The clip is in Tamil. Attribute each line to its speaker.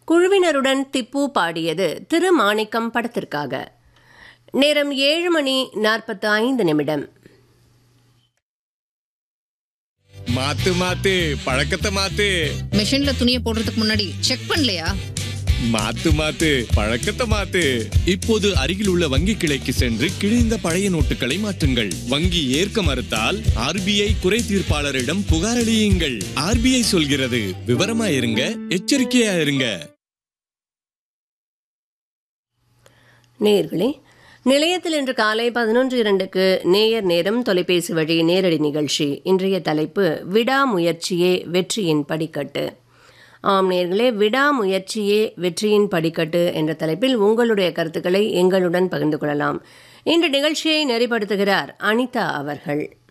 Speaker 1: குழுவினருடன் திப்பு பாடியது திருமாணிக்கம் படத்திற்காக. நேரம் 7:45.
Speaker 2: மாத்து மாத்து பழக்கத்தை மாத்து.
Speaker 3: மெஷின்ல துணியை போடுறதுக்கு முன்னாடி செக் பண்ணலையா?
Speaker 2: மாத்து மாத்து பழக்கத்தை மாத்து. இப்போது அருகில் உள்ள வங்கி கிளைக்கு சென்று கிழிந்த பழைய நோட்டுகளை மாற்றுங்கள். வங்கி ஏற்க மறுத்தால் RBI குறை தீர்ப்பாளரிடம் புகார் அளியுங்கள். RBI சொல்கிறது, விவரமா இருங்க, எச்சரிக்கையா இருங்க.
Speaker 1: நேயர்களே, நிலையத்தில் இன்று காலை 11:02க்கு நேயர் நேரம் தொலைபேசி வழி நேரடி நிகழ்ச்சி. இன்றைய தலைப்பு விடாமுயற்சியே வெற்றியின் படிக்கட்டு. ஆம் நேயர்களே, விடாமுயற்சியே வெற்றியின் படிக்கட்டு என்ற தலைப்பில் உங்களுடைய கருத்துக்களை எங்களுடன் பகிர்ந்து கொள்ளலாம். இன்று நிகழ்ச்சியை நெறிப்படுத்துகிறார் அனிதா அவர்கள்.